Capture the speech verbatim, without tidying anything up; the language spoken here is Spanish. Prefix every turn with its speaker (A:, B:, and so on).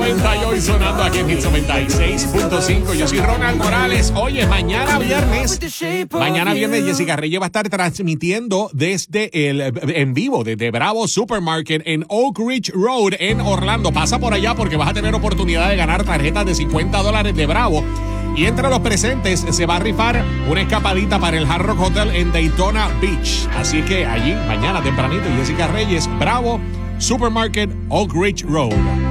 A: noventa y hoy sonando aquí en Hits noventa y seis punto cinco. Yo soy Ronald Morales. Oye, mañana viernes, mañana viernes Jessica Reyes va a estar transmitiendo desde el en vivo desde Bravo Supermarket en Oak Ridge Road en Orlando. Pasa por allá porque vas a tener oportunidad de ganar tarjetas de cincuenta dólares de Bravo. Y entre los presentes se va a rifar una escapadita para el Hard Rock Hotel en Daytona Beach. Así que allí, mañana tempranito, Jessica Reyes, Bravo Supermarket, Oak Ridge Road.